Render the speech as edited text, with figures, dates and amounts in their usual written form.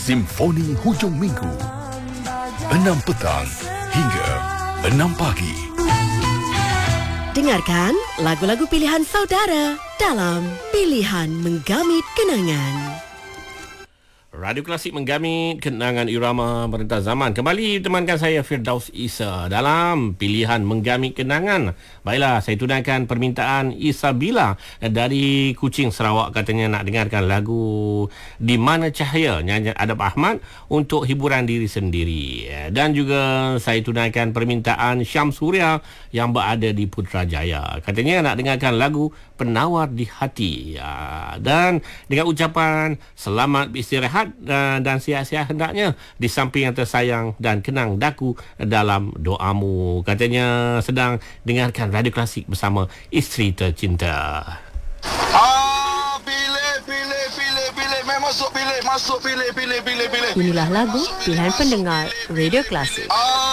Simfoni Hujung Minggu 6 petang hingga 6 pagi. Dengarkan lagu-lagu pilihan saudara dalam Pilihan Menggamit Kenangan. Radio Klasik menggamit kenangan irama merentah zaman. Kembali temankan saya Firdaus Isa dalam Pilihan Menggamit Kenangan. Baiklah, saya tunaikan permintaan Isabila dari Kuching, Sarawak. Katanya nak dengarkan lagu Di Mana Cahaya nyanyian Adab Ahmad untuk hiburan diri sendiri. Dan juga saya tunaikan permintaan Syam Suria yang berada di Putrajaya. Katanya nak dengarkan lagu Penawar di Hati. Dan dengan ucapan selamat beristirahat dan sihat-sihat hendaknya di samping yang tersayang dan kenang daku dalam doamu. Katanya sedang dengarkan Radio Klasik bersama isteri tercinta. Masuk pilih. Inilah lagu pilihan pendengar Radio Klasik.